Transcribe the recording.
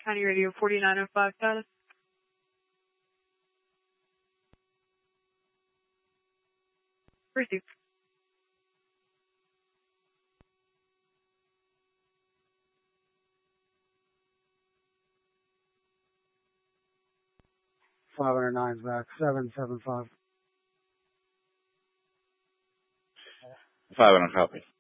County Radio 4905 status. Receive. .509's back, 775. 500 copy.